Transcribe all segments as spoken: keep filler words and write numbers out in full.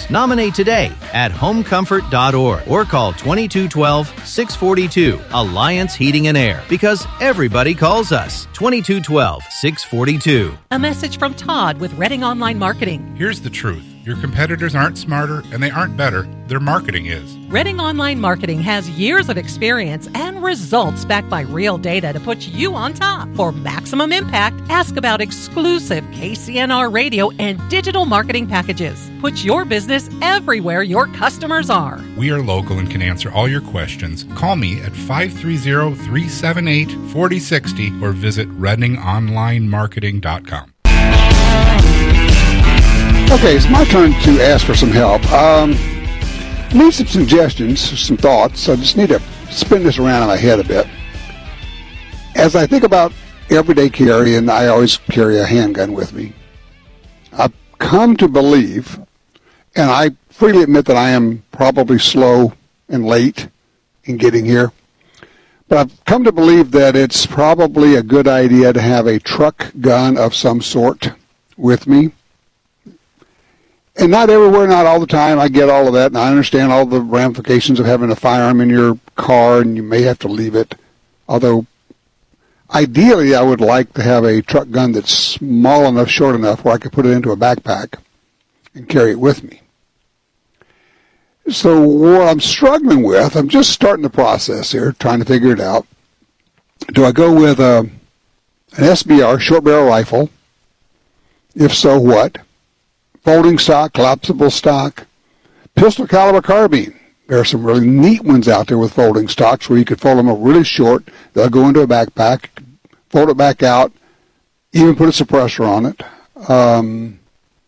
Nominate today at home comfort dot org or call twenty-two twelve, six forty-two. Alliance Heating and Air, because everybody calls us. twenty-two twelve, six forty-two. A message from Todd with Redding Online Marketing. Here's the truth. Your competitors aren't smarter and they aren't better. Their marketing is. Redding Online Marketing has years of experience and results backed by real data to put you on top. For maximum impact, ask about exclusive K C N R radio and digital marketing packages. Put your business everywhere your customers are. We are local and can answer all your questions. Call me at five three zero, three seven eight, four zero six zero or visit redding online marketing dot com. Okay, it's my turn to ask for some help. Um, I need some suggestions, some thoughts. I just need to spin this around in my head a bit. As I think about everyday carry, and I always carry a handgun with me, I've come to believe, and I freely admit that I am probably slow and late in getting here, but I've come to believe that it's probably a good idea to have a truck gun of some sort with me. And not everywhere, not all the time. I get all of that, and I understand all the ramifications of having a firearm in your car, and you may have to leave it. Although, ideally, I would like to have a truck gun that's small enough, short enough, where I could put it into a backpack and carry it with me. So what I'm struggling with, I'm just starting the process here, trying to figure it out. Do I go with a, an S B R, short barrel rifle? If so, what? Folding stock, collapsible stock, pistol caliber carbine. There are some really neat ones out there with folding stocks where you could fold them up really short. They'll go into a backpack, fold it back out, even put a suppressor on it. Um,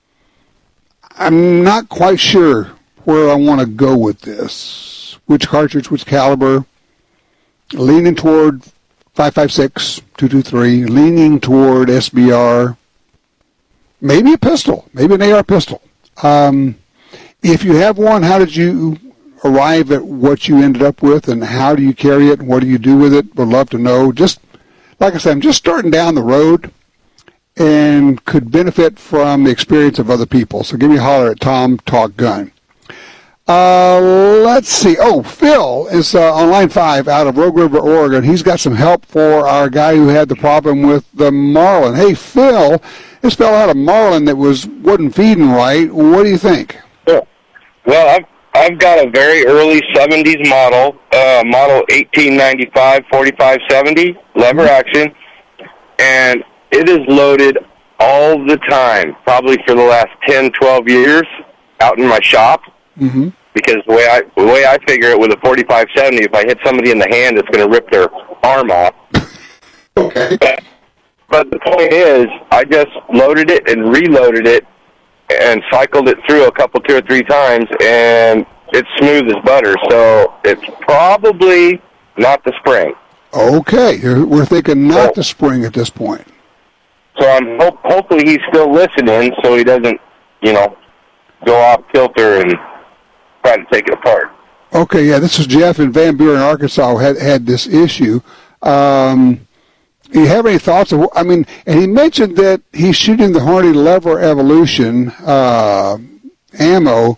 I'm not quite sure where I want to go with this. Which cartridge, which caliber. Leaning toward five five six, two twenty-three, leaning toward S B R. Maybe a pistol, maybe an A R pistol. Um, if you have one, how did you arrive at what you ended up with, and how do you carry it, and what do you do with it? Would love to know. Just, like I said, I'm just starting down the road and could benefit from the experience of other people. So give me a holler at Tom Talk Gun. Uh, let's see. Oh, Phil is uh, on line five out of Rogue River, Oregon. He's got some help for our guy who had the problem with the marlin. Hey, Phil, this fell out of marlin that was wasn't feeding right. What do you think? Yeah. Well, I've I've got a very early seventies model, uh, model eighteen ninety-five forty-five seventy lever action, and it is loaded all the time, probably for the last ten, twelve years, out in my shop. Mm-hmm. Because the way I the way I figure it, with a forty-five seventy, if I hit somebody in the hand, it's going to rip their arm off. Okay. But, but the point is, I just loaded it and reloaded it and cycled it through a couple, two or three times, and it's smooth as butter. So it's probably not the spring. Okay, we're thinking not the spring at this point. So I'm hope, hopefully he's still listening, so he doesn't, you know, go off kilter and try to take it apart. Okay, yeah, this is Jeff in Van Buren, Arkansas, who had, had this issue. Um, do you have any thoughts? Of, I mean, and he mentioned that he's shooting the Hornady Lever Evolution uh, ammo.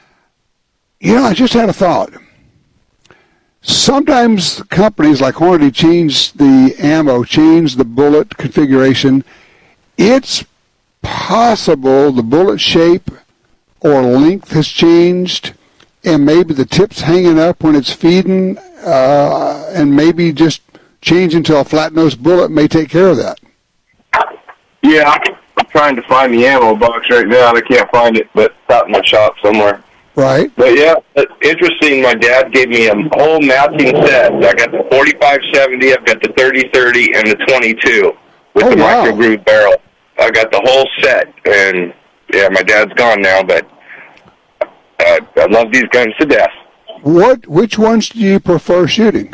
You know, I just had a thought. Sometimes companies like Hornady change the ammo, change the bullet configuration. It's possible the bullet shape or length has changed, and maybe the tip's hanging up when it's feeding, uh, and maybe just changing to a flat-nosed bullet may take care of that. Yeah, I'm trying to find the ammo box right now, and I can't find it, but it's out in my shop somewhere. Right. But, yeah, it's interesting. My dad gave me a whole matching set. I got the forty-five seventy, I've got the thirty thirty, and the twenty-two with oh, the wow. micro groove barrel. I got the whole set, and, yeah, my dad's gone now, but uh, I love these guns to death. What? Which ones do you prefer shooting?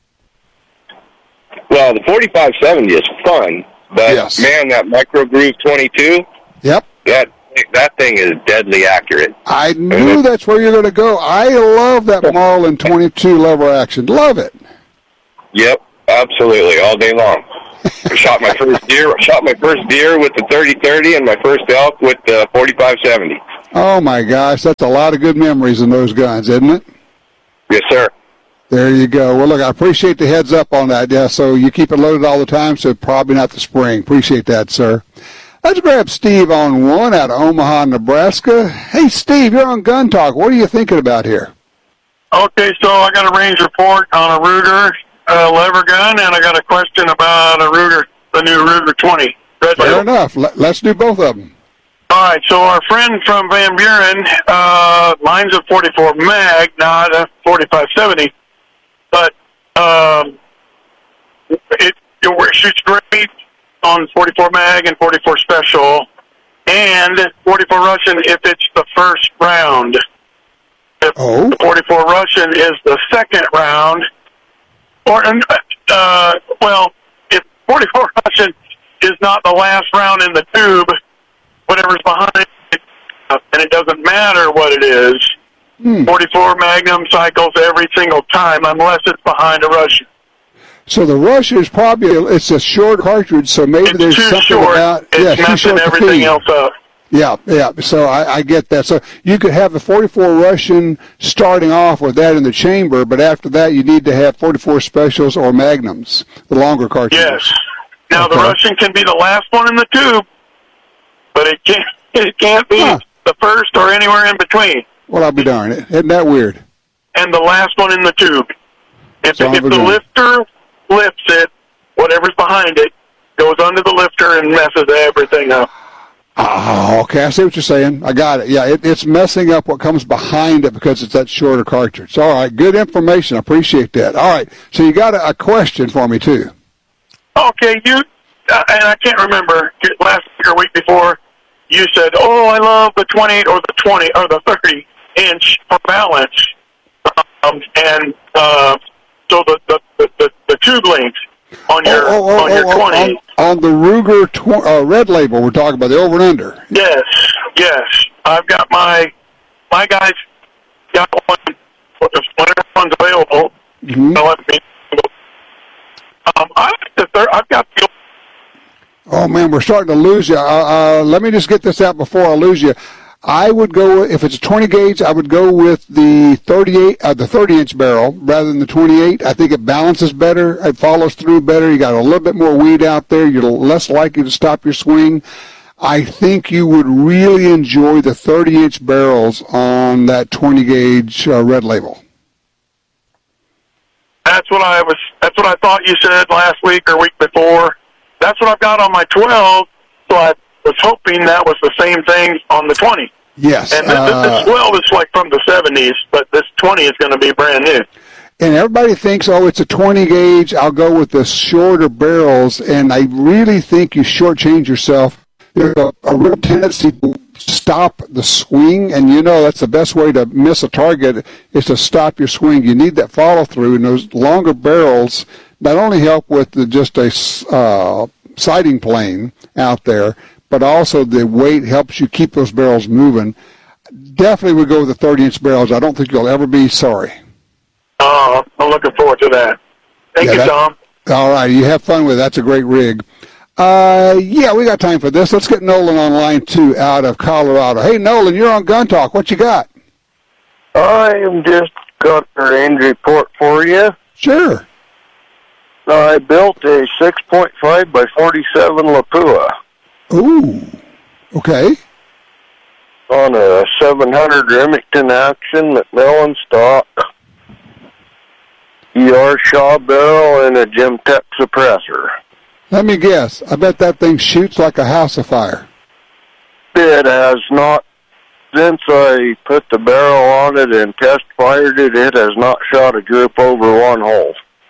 Well, the forty-five seventy is fun, but, yes. man, that micro groove twenty-two, yep. that that thing is deadly accurate. I knew that's where you're going to go. I love that Marlin twenty-two lever action. Love it. Yep, absolutely, all day long. I shot my first deer. Shot my first deer with the thirty thirty, and my first elk with the forty-five seventy. Oh, my gosh. That's a lot of good memories in those guns, isn't it? Yes, sir. There you go. Well, look, I appreciate the heads up on that. Yeah, so you keep it loaded all the time, so probably not the spring. Appreciate that, sir. Let's grab Steve on one out of Omaha, Nebraska. Hey, Steve, you're on Gun Talk. What are you thinking about here? Okay, so I got a range report on a Ruger uh, lever gun, and I got a question about a Ruger, the new Ruger twenty. Red Fair label. enough. Let's do both of them. All right, so our friend from Van Buren, uh, mine's a forty-four mag, not a forty-five seventy, but um, it, it shoots great on forty-four mag and forty-four special, and forty-four Russian if it's the first round. If Oh. the forty-four Russian is the second round, or uh, well, if forty-four Russian is not the last round in the tube, whatever's behind it, and it doesn't matter what it is. Hmm. forty-four Magnum cycles every single time, unless it's behind a Russian. So the Russian is probably, it's a short cartridge, so maybe It's there's too something short. about... It's yeah, too messing short to everything feed. else up. Yeah, yeah. So I, I get that. So you could have the forty-four Russian starting off with that in the chamber, but after that you need to have forty-four specials or magnums, the longer cartridges. Yes. Now Okay. the Russian can be the last one in the tube, but it can't. It can't be Huh. the first or anywhere in between. Well, I'll be darned. Isn't that weird? And the last one in the tube. If, Son if of a the gun. lifter lifts it, whatever's behind it goes under the lifter and messes everything up. Oh, okay. I see what you're saying. I got it. Yeah, it, it's messing up what comes behind it because it's that shorter cartridge. All right. Good information. I appreciate that. All right. So you got a, a question for me, too. Okay, you, uh, and I can't remember, last week or week before, you said, oh, I love the twenty-eight or the twenty or the thirty inch for balance. Um, and uh, so the, the, the, the, the tube length on your, Oh, oh, oh, on your oh, twenty. on, on the Ruger tw- uh, red label, we're talking about the over and under. Yes, yes. I've got my, my guys got one, whenever one's available. Mm-hmm. So let me, um, I like the third, I've got the Oh, man, we're starting to lose you. Uh, uh, let me just get this out before I lose you. I would go, if it's a twenty gauge, I would go with the thirty-eight, uh, the thirty inch barrel rather than the twenty-eight. I think it balances better. It follows through better. You got a little bit more weed out there. You're less likely to stop your swing. I think you would really enjoy the thirty inch barrels on that twenty gauge uh, red label. That's what I was. That's what I thought you said last week or week before. That's what I've got on my twelve. So I was hoping that was the same thing on the twenty. Yes. And this, uh, this twelve is like from the seventies, but this twenty is going to be brand new. And everybody thinks, oh, it's a twenty gauge. I'll go with the shorter barrels. And I really think you shortchange yourself. There's a, a real tendency to stop the swing. And, you know, that's the best way to miss a target is to stop your swing. You need that follow through. And those longer barrels not only help with the, just a uh, sighting plane out there, but also the weight helps you keep those barrels moving. Definitely would go with the thirty inch barrels. I don't think you'll ever be sorry. Oh, I'm looking forward to that. Thank Yeah, you, that- Tom. All right, you have fun with it. That's a great rig. Uh, yeah, we got time for this. Let's get Nolan on line two out of Colorado. Hey, Nolan, you're on Gun Talk. What you got? I am just got a range report for you. Sure. I built a six point five by forty-seven Lapua Ooh, okay. on a seven hundred Remington Action McMillan stock, E R Shaw barrel, and a Gemtech suppressor. Let me guess. I bet that thing shoots like a house of fire. It has not, since I put the barrel on it and test fired it, it has not shot a drip over one hole.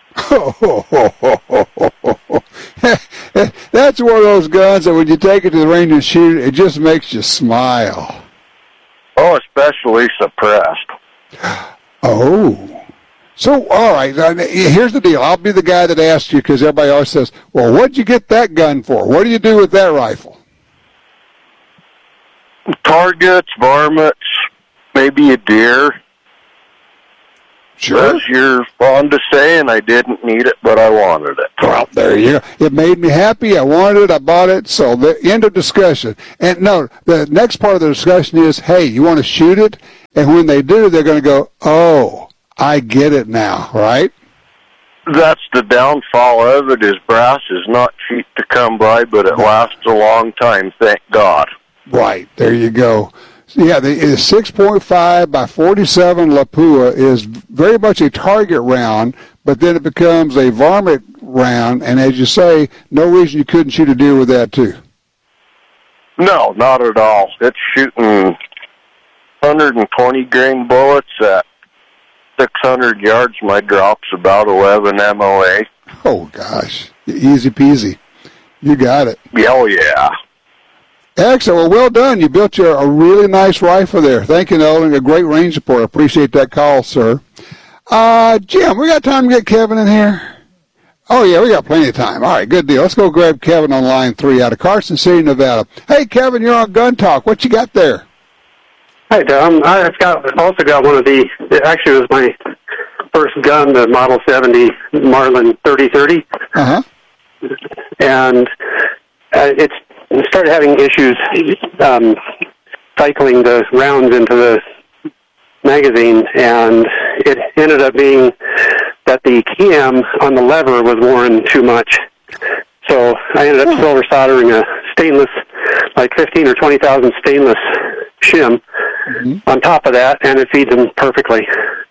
That's one of those guns that when you take it to the range and shoot it, it just makes you smile. Oh, especially suppressed. Oh. So, all right, uh, here's the deal. I'll be the guy that asks you because everybody always says, well, what'd you get that gun for? What do you do with that rifle? Targets, varmints, maybe a deer. Sure. As you're fond of saying, I didn't need it, but I wanted it. Well, there you go. It made me happy. I wanted it. I bought it. So the end of discussion. And no, the next part of the discussion is, hey, you want to shoot it? And when they do, they're going to go, oh, I get it now, right? That's the downfall of it, is brass is not cheap to come by, but it lasts a long time, thank God. Right. There you go. Yeah, the six point five by forty-seven Lapua is very much a target round, but then it becomes a varmint round, and as you say, no reason you couldn't shoot a deer with that, too. No, not at all. It's shooting one hundred twenty grain bullets at six hundred yards. My drop's about eleven M O A. Oh, gosh. Easy peasy. You got it. Oh, yeah. Excellent. Well, well done. You built you a really nice rifle there. Thank you, Nolan. A great range support. I appreciate that call, sir. Uh, Jim, we got time to get Kevin in here? Oh, yeah, we got plenty of time. All right, good deal. Let's go grab Kevin on line three out of Carson City, Nevada. Hey, Kevin, you're on Gun Talk. What you got there? Hi, Tom. I've got, also got one of the, it actually was my first gun, the Model seventy Marlin thirty thirty. Uh-huh. And uh, it's started having issues um, cycling the rounds into the magazine, and it ended up being that the cam on the lever was worn too much. So I ended up silver soldering a stainless, like fifteen or twenty thousand stainless shim mm-hmm. on top of that, and it feeds them perfectly.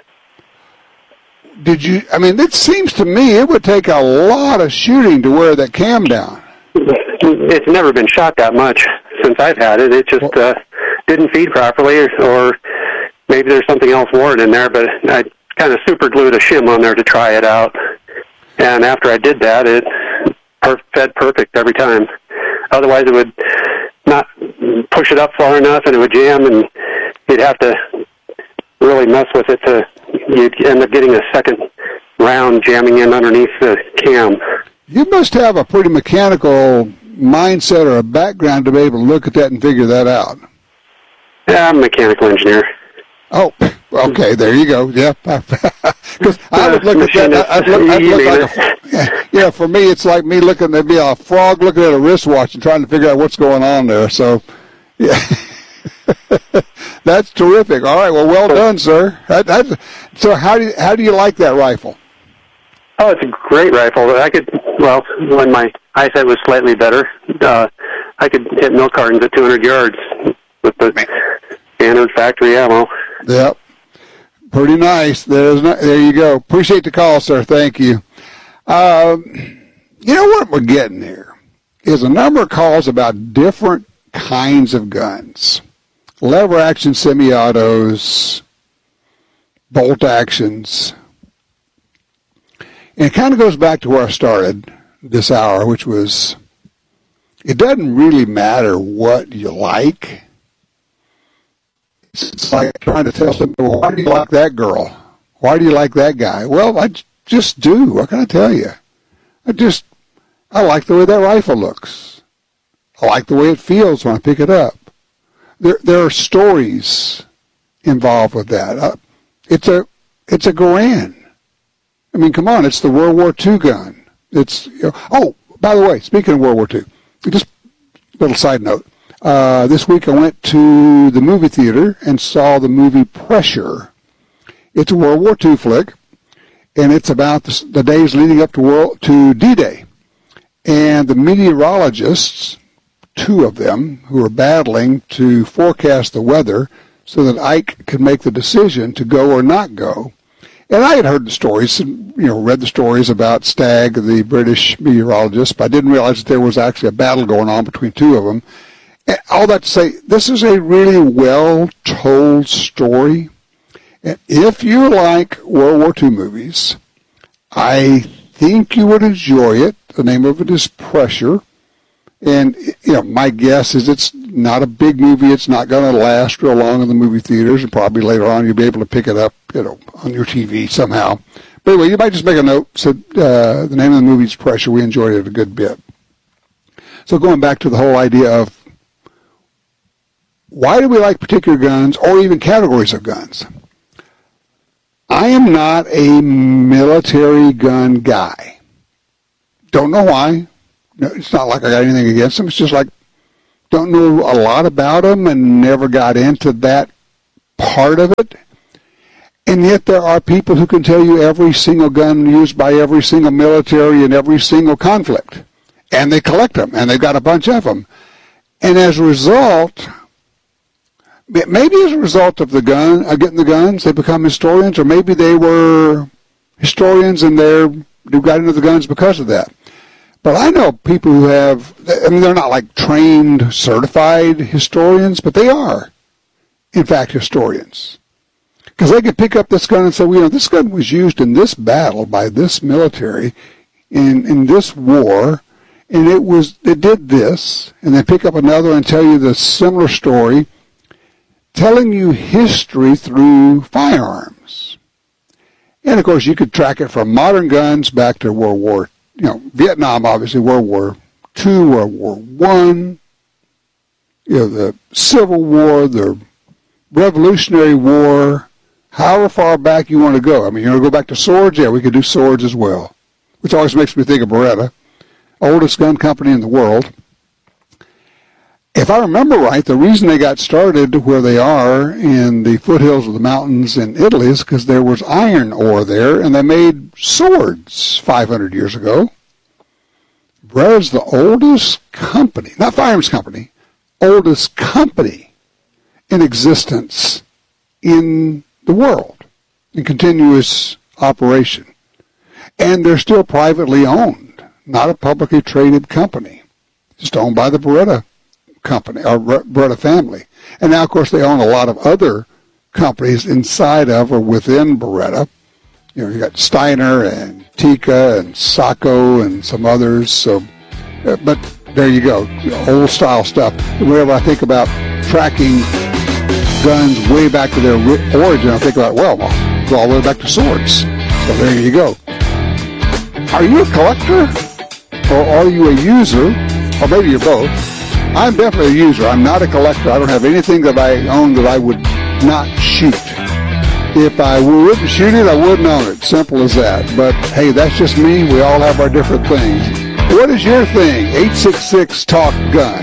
Did you, I mean, it seems to me it would take a lot of shooting to wear that cam down. It's never been shot that much since I've had it. It just uh, didn't feed properly, or, or maybe there's something else worn in there, but I kind of super glued a shim on there to try it out. And after I did that, it per- fed perfect every time. Otherwise, it would not push it up far enough, and it would jam, and you'd have to really mess with it to, you'd end up getting a second round jamming in underneath the cam. You must have a pretty mechanical mindset or a background to be able to look at that and figure that out. Yeah, I'm a mechanical engineer. Oh, okay, there you go. Yeah, because I would look at that. I'd look, I'd look like a, yeah, yeah, for me, it's like me looking. There'd be a frog looking at a wristwatch and trying to figure out what's going on there. So, yeah, that's terrific. All right, well, well done, sir. That, that's, so, how do you, how do you like that rifle? Oh, it's a great rifle. I could, well, when my eyesight was slightly better, uh, I could hit milk cartons at two hundred yards with the standard factory ammo. Yep. Pretty nice. There's no, there you go. Appreciate the call, sir. Thank you. Um, you know what we're getting here is a number of calls about different kinds of guns. Lever action semi-autos, bolt actions. And it kind of goes back to where I started this hour, which was, it doesn't really matter what you like. It's like trying to tell somebody, well, why do you like that girl? Why do you like that guy? Well, I just do. What can I tell you? I just, I like the way that rifle looks. I like the way it feels when I pick it up. There, there are stories involved with that. Uh, it's a, it's a Garand. I mean, come on, it's the World War Two gun. It's, you know, oh, by the way, speaking of World War Two, just a little side note. Uh, this week I went to the movie theater and saw the movie Pressure. It's a World War Two flick, and it's about the, the days leading up to World to D-Day. And the meteorologists, two of them, who are battling to forecast the weather so that Ike could make the decision to go or not go. And I had heard the stories, and, you know, read the stories about Stagg, the British meteorologist, but I didn't realize that there was actually a battle going on between two of them. And all that to say, this is a really well-told story. And if you like World War Two movies, I think you would enjoy it. The name of it is Pressure. And, you know, my guess is it's not a big movie. It's not going to last real long in the movie theaters, and probably later on you'll be able to pick it up, you know, on your T V somehow. But anyway, you might just make a note. So uh, the name of the movie is Pressure. We enjoyed it a good bit. So going back to the whole idea of why do we like particular guns or even categories of guns? I am not a military gun guy. Don't know why. No, it's not like I got anything against them. It's just like, don't know a lot about them and never got into that part of it. And yet there are people who can tell you every single gun used by every single military in every single conflict. And they collect them, and they've got a bunch of them. And as a result, maybe as a result of the gun, uh, getting the guns, they become historians, or maybe they were historians and they're, they got into the guns because of that. But I know people who have, I mean, they're not like trained, certified historians, but they are, in fact, historians. Because they could pick up this gun and say, well, you know, this gun was used in this battle by this military in, in this war, and it was it did this, and they pick up another and tell you the similar story, telling you history through firearms. And, of course, you could track it from modern guns back to World War, you know, Vietnam, obviously, World War Two, World War One, you know, the Civil War, the Revolutionary War, however far back you want to go. I mean, you want to go back to swords? Yeah, we could do swords as well, which always makes me think of Beretta, oldest gun company in the world. If I remember right, the reason they got started where they are in the foothills of the mountains in Italy is because there was iron ore there, and they made swords five hundred years ago. Beretta's the oldest company, not firearms company, oldest company in existence in the world, in continuous operation. And they're still privately owned, not a publicly traded company. Just owned by the Beretta company, or Beretta family. And now, of course, they own a lot of other companies inside of or within Beretta. You know, you got Steiner and Tikka and Sacco and some others. So, uh, but there you go, old style stuff. Whenever I think about tracking guns way back to their origin, I think about, well, well, go all the way back to swords. So there you go. Are you a collector, or are you a user, or maybe you're both? I'm definitely a user. I'm not a collector. I don't have anything that I own that I would not shoot. If I wouldn't shoot it, I wouldn't own it. Simple as that. But, hey, that's just me. We all have our different things. What is your thing? eight six six talk gun.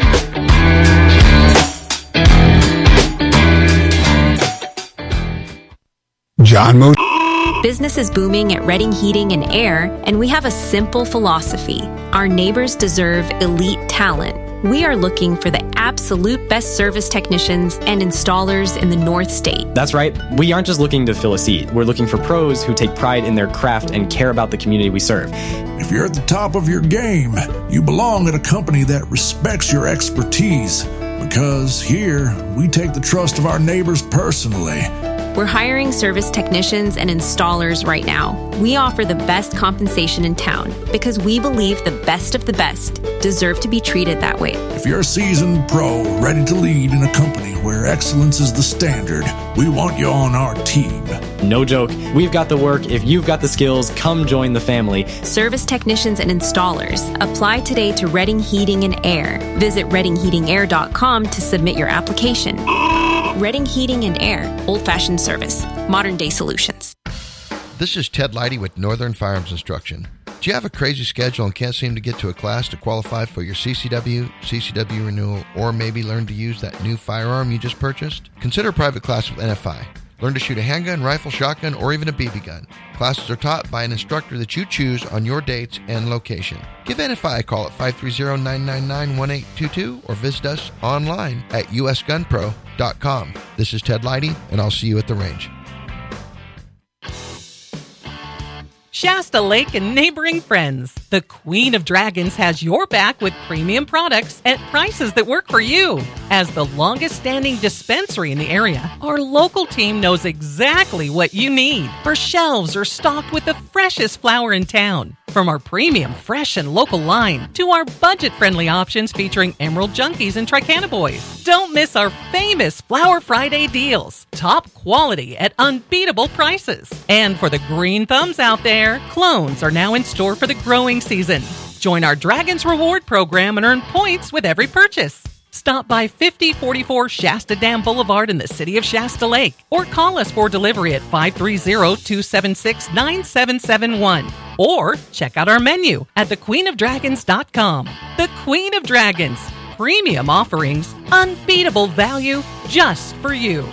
John Moon. Business is booming at Redding Heating and Air, and we have a simple philosophy. Our neighbors deserve elite talent. We are looking for the absolute best service technicians and installers in the North State. That's right. We aren't just looking to fill a seat. We're looking for pros who take pride in their craft and care about the community we serve. If you're at the top of your game, you belong at a company that respects your expertise, because here we take the trust of our neighbors personally. We're hiring service technicians and installers right now. We offer the best compensation in town because we believe the best of the best deserve to be treated that way. If you're a seasoned pro ready to lead in a company where excellence is the standard, we want you on our team. No joke. We've got the work. If you've got the skills, come join the family. Service technicians and installers. Apply today to Redding Heating and Air. Visit redding heating air dot com to submit your application. Redding Heating and Air. Old-fashioned service. Modern-day solutions. This is Ted Leidy with Northern Firearms Instruction. Do you have a crazy schedule and can't seem to get to a class to qualify for your C C W, C C W renewal, or maybe learn to use that new firearm you just purchased? Consider a private class with N F I. Learn to shoot a handgun, rifle, shotgun, or even a B B gun. Classes are taught by an instructor that you choose on your dates and location. Give N F I a call at five three zero, nine nine nine, one eight two two or visit us online at u s gun pro dot com. This is Ted Leidy, and I'll see you at the range. Shasta Lake and neighboring friends. The Queen of Dragons has your back with premium products at prices that work for you. As the longest standing dispensary in the area, our local team knows exactly what you need. Our shelves are stocked with the freshest flower in town. From our premium, fresh, and local line to our budget-friendly options featuring Emerald Junkies and Tricana Boys. Don't miss our famous Flower Friday deals. Top quality at unbeatable prices. And for the green thumbs out there, clones are now in store for the growing season. Join our Dragons Reward program and earn points with every purchase. Stop by fifty forty-four Shasta Dam Boulevard in the city of Shasta Lake, or call us for delivery at five three zero, two seven six, nine seven seven one. Or check out our menu at the queen of dragons dot com. The Queen of Dragons. Premium offerings, unbeatable value just for you.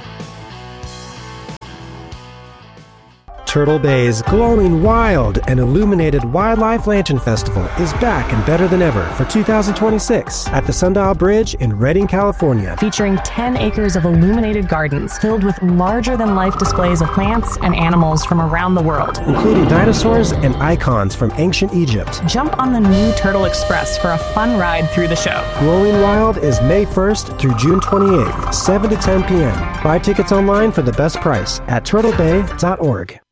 Turtle Bay's Glowing Wild and Illuminated Wildlife Lantern Festival is back and better than ever for two thousand twenty-six at the Sundial Bridge in Redding, California. Featuring ten acres of illuminated gardens filled with larger-than-life displays of plants and animals from around the world, including dinosaurs and icons from ancient Egypt. Jump on the new Turtle Express for a fun ride through the show. Glowing Wild is May first through June twenty-eighth, seven to ten p.m. Buy tickets online for the best price at turtle bay dot org.